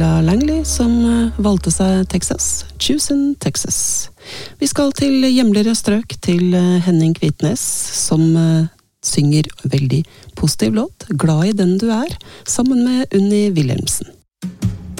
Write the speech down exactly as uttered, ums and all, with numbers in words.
Langley som valgte seg Texas, Choosing Texas. Vi skal til hjemligere strøk, til Henning Kvitnes, som synger veldig positiv låt, Glad i den du er, sammen med Unni Wilhelmsen.